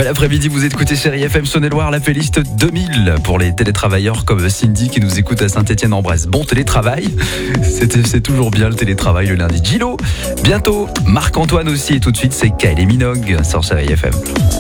Bel après-midi, vous écoutez Chérie FM Saône-et-Loire, la playlist 2000 pour les télétravailleurs comme Cindy qui nous écoute à Saint-Étienne-en-Bresse. Bon télétravail, c'est toujours bien le télétravail le lundi. Gilo, bientôt Marc-Antoine aussi et tout de suite c'est Kylie Minogue sur Chérie FM.